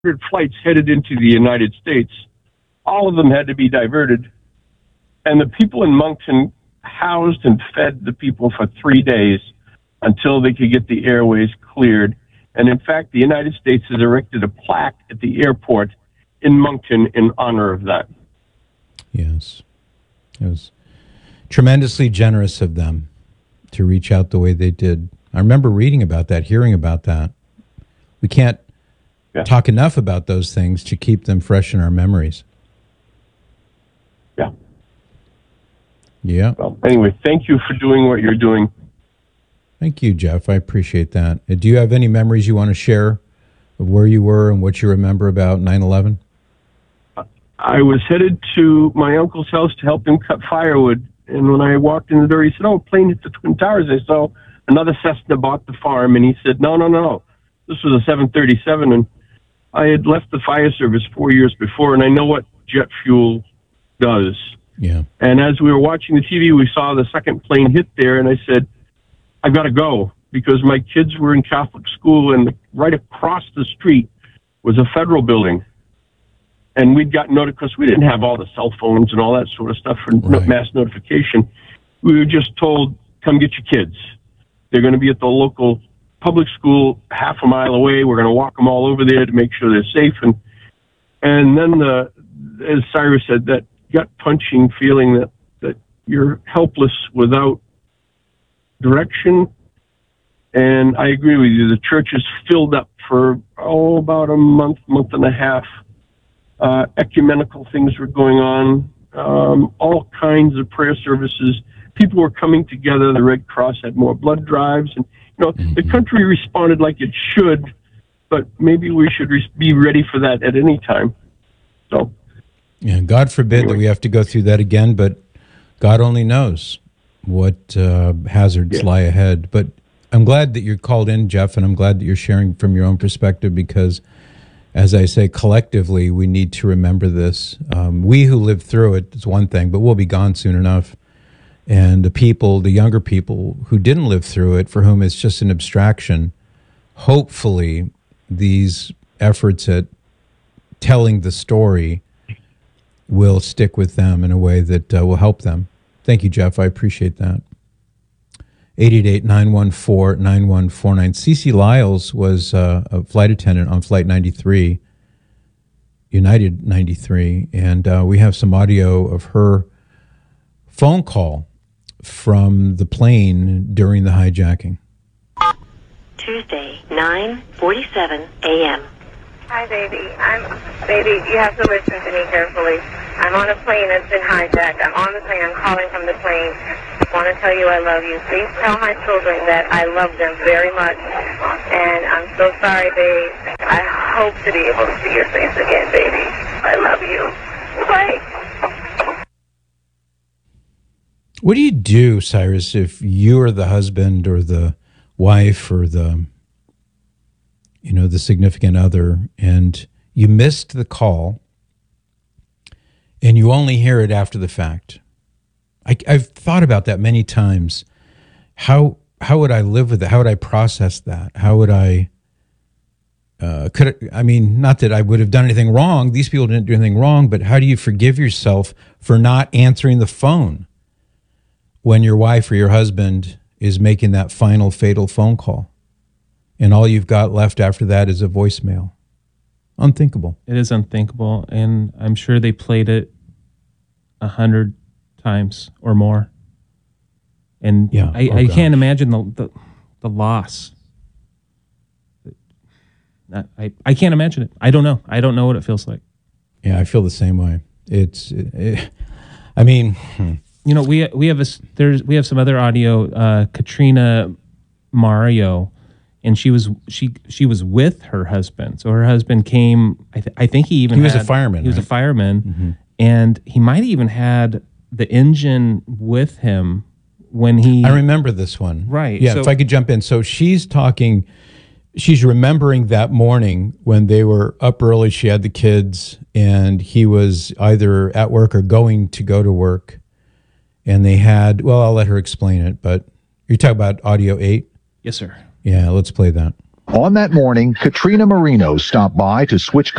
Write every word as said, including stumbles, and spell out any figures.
flights headed into the United States. All of them had to be diverted. And the people in Moncton housed and fed the people for three days until they could get the airways cleared. And in fact, the United States has erected a plaque at the airport in Moncton in honor of that. Yes. It was tremendously generous of them to reach out the way they did. I remember reading about that, hearing about that. We can't yeah. talk enough about those things to keep them fresh in our memories. Yeah. Yeah. Well, anyway, thank you for doing what you're doing. Thank you, Jeff. I appreciate that. Uh, do you have any memories you want to share of where you were and what you remember about nine eleven? I was headed to my uncle's house to help him cut firewood. And when I walked in the door, he said, "Oh, a plane hit the Twin Towers." I saw another Cessna bought the farm. And he said, no, no, no. This was a seven thirty-seven. And I had left the fire service four years before, and I know what jet fuel does. Yeah. And as we were watching the T V, we saw the second plane hit there. And I said, I've got to go, because my kids were in Catholic school, and right across the street was a federal building. And we'd gotten notified, because we didn't have all the cell phones and all that sort of stuff for right. mass notification. We were just told, come get your kids. They're going to be at the local public school half a mile away. We're going to walk them all over there to make sure they're safe. And and then, the, as Cyrus said, that gut-punching feeling that, that you're helpless without direction. And I agree with you. The church is filled up for, oh, about a month, month and a half. Uh, ecumenical things were going on, um, all kinds of prayer services. People were coming together. The Red Cross had more blood drives. And, you know, mm-hmm. the country responded like it should, but maybe we should re- be ready for that at any time. So, yeah, God forbid anyway. that we have to go through that again, but God only knows what uh, hazards yeah. lie ahead. But I'm glad that you're called in, Jeff, and I'm glad that you're sharing from your own perspective, because, as I say, collectively, we need to remember this. Um, we who lived through it is one thing, but we'll be gone soon enough. And the people, the younger people who didn't live through it, for whom it's just an abstraction, hopefully these efforts at telling the story will stick with them in a way that uh, will help them. Thank you, Jeff. I appreciate that. eight eight eight, nine one four, nine one four nine. Cece Lyles was uh, a flight attendant on Flight ninety-three, United ninety-three, and uh, we have some audio of her phone call from the plane during the hijacking. Tuesday, nine forty-seven a.m. Hi, baby. I'm baby. You have to listen to me carefully. I'm on a plane that's been hijacked. I'm on the plane. I'm calling from the plane. I want to tell you I love you. Please tell my children that I love them very much. And I'm so sorry, babe. I hope to be able to see your face again, baby. I love you. Bye. What do you do, Cyrus, if you are the husband or the wife or the, you know, the significant other, and you missed the call and you only hear it after the fact? I, I've thought about that many times. How how would I live with it? How would I process that? How would I? Uh, could it, I mean, not that I would have done anything wrong. These people didn't do anything wrong, but how do you forgive yourself for not answering the phone when your wife or your husband is making that final fatal phone call, and all you've got left after that is a voicemail? Unthinkable. It is unthinkable, and I'm sure they played it a hundred times or more. And yeah. I, oh, I can't imagine the, the the loss. I, I can't imagine it. I don't know. I don't know what it feels like. Yeah, I feel the same way. It's, it, I mean, hmm. you know, we we have a there's we have some other audio. Uh, Katrina Mario. And she was she she was with her husband. So her husband came. I, th- I think he even he was had, a fireman. He was right? a fireman, mm-hmm. and he might have even had the engine with him when he. I remember this one. Right. Yeah. So, if I could jump in. So she's talking. She's remembering that morning when they were up early. She had the kids, and he was either at work or going to go to work. And they had. Well, I'll let her explain it. But you're talking about audio eight. Yes, sir. Yeah, let's play that. On that morning, Katrina Marino stopped by to switch